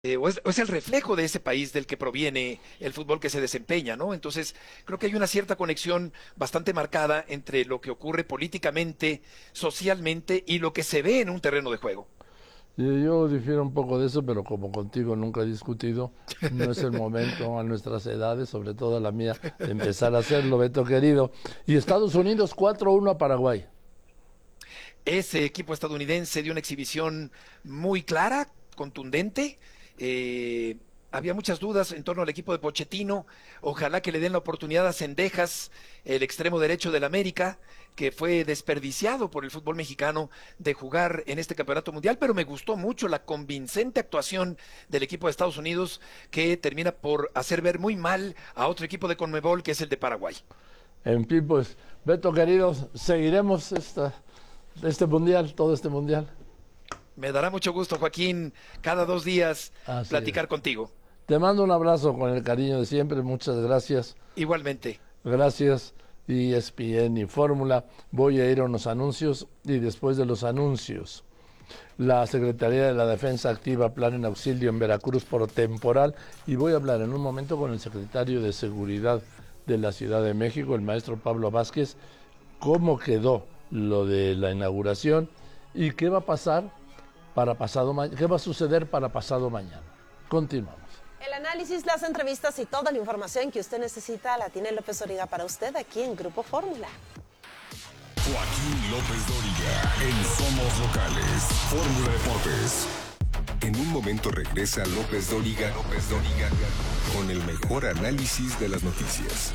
o es el reflejo de ese país del que proviene el fútbol que se desempeña, ¿no? Entonces, creo que hay una cierta conexión bastante marcada entre lo que ocurre políticamente, socialmente y lo que se ve en un terreno de juego. Yo difiero un poco de eso, pero como contigo nunca he discutido, no es el momento a nuestras edades, sobre todo a la mía, de empezar a hacerlo, Beto querido. Y Estados Unidos 4-1 a Paraguay. Ese equipo estadounidense dio una exhibición muy clara, contundente. Había muchas dudas en torno al equipo de Pochettino. Ojalá que le den la oportunidad a Cendejas, el extremo derecho del América, que fue desperdiciado por el fútbol mexicano de jugar en este campeonato mundial, pero me gustó mucho la convincente actuación del equipo de Estados Unidos, que termina por hacer ver muy mal a otro equipo de Conmebol, que es el de Paraguay. En fin, pues, Beto querido, seguiremos este mundial, todo este mundial. Me dará mucho gusto, Joaquín, cada 2 días platicar contigo. Te mando un abrazo con el cariño de siempre, muchas gracias. Igualmente. Gracias, ESPN y Fórmula. Voy a ir a unos anuncios y después de los anuncios, la Secretaría de la Defensa activa plan en auxilio en Veracruz por temporal, y voy a hablar en un momento con el secretario de Seguridad de la Ciudad de México, el maestro Pablo Vázquez, cómo quedó lo de la inauguración y qué va a pasar para pasado mañana, qué va a suceder para pasado mañana. Continuamos. El análisis, las entrevistas y toda la información que usted necesita la tiene López Dóriga para usted aquí en Grupo Fórmula. Joaquín López Dóriga en Somos Locales, Fórmula Deportes. En un momento regresa López Dóriga con el mejor análisis de las noticias.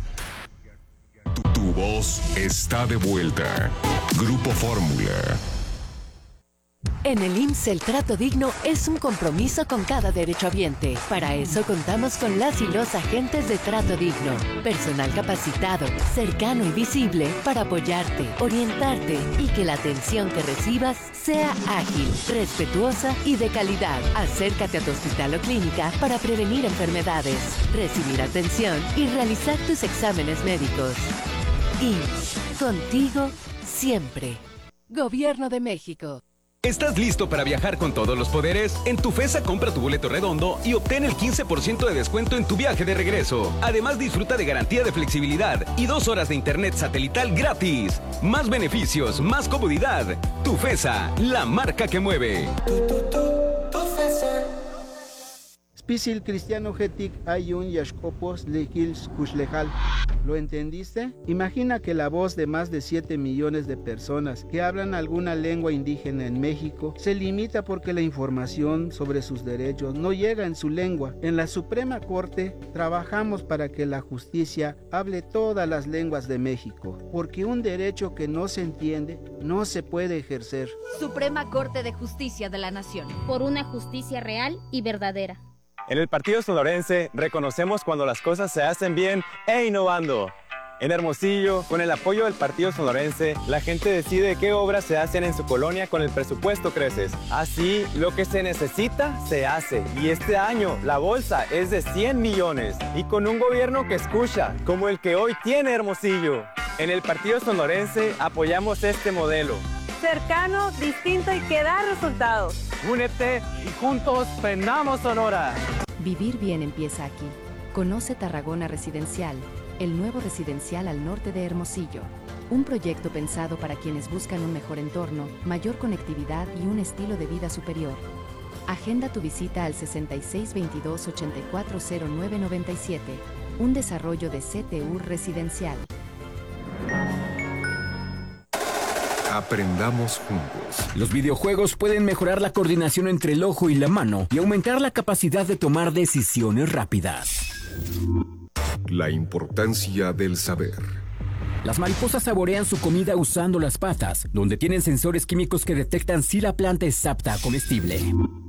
Tu voz está de vuelta. Grupo Fórmula. En el IMSS el trato digno es un compromiso con cada derechohabiente. Para eso contamos con las y los agentes de trato digno. Personal capacitado, cercano y visible para apoyarte, orientarte y que la atención que recibas sea ágil, respetuosa y de calidad. Acércate a tu hospital o clínica para prevenir enfermedades, recibir atención y realizar tus exámenes médicos. IMSS, contigo siempre. Gobierno de México. ¿Estás listo para viajar con todos los poderes? En Tufesa compra tu boleto redondo y obtén el 15% de descuento en tu viaje de regreso. Además, disfruta de garantía de flexibilidad y 2 horas de internet satelital gratis. Más beneficios, más comodidad. Tufesa, la marca que mueve. Spisil cristiano getic ayun yashkopos lehils kushlejal. ¿Lo entendiste? Imagina que la voz de más de 7 millones de personas que hablan alguna lengua indígena en México se limita porque la información sobre sus derechos no llega en su lengua. En la Suprema Corte trabajamos para que la justicia hable todas las lenguas de México, porque un derecho que no se entiende no se puede ejercer. Suprema Corte de Justicia de la Nación. Por una justicia real y verdadera. En el Partido Sonorense reconocemos cuando las cosas se hacen bien e innovando. En Hermosillo, con el apoyo del Partido Sonorense, la gente decide qué obras se hacen en su colonia con el presupuesto Creces. Así, lo que se necesita, se hace. Y este año, la bolsa es de 100 millones. Y con un gobierno que escucha, como el que hoy tiene Hermosillo. En el Partido Sonorense apoyamos este modelo. Cercano, distinto y que da resultados. Únete y juntos frenamos Sonora. Vivir bien empieza aquí. Conoce Tarragona Residencial, el nuevo residencial al norte de Hermosillo. Un proyecto pensado para quienes buscan un mejor entorno, mayor conectividad y un estilo de vida superior. Agenda tu visita al 6622-840997, un desarrollo de CTU Residencial. Aprendamos juntos. Los videojuegos pueden mejorar la coordinación entre el ojo y la mano y aumentar la capacidad de tomar decisiones rápidas. La importancia del saber. Las mariposas saborean su comida usando las patas, donde tienen sensores químicos que detectan si la planta es apta a comestible.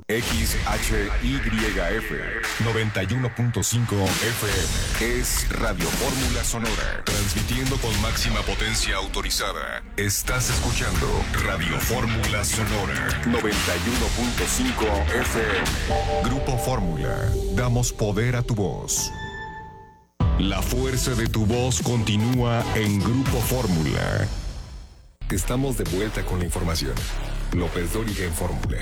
XHYF 91.5 FM es Radio Fórmula Sonora, transmitiendo con máxima potencia autorizada. Estás escuchando Radio Fórmula Sonora 91.5 FM. Grupo Fórmula, damos poder a tu voz. La fuerza de tu voz continúa en Grupo Fórmula. Estamos de vuelta con la información. López Dóriga en Fórmula.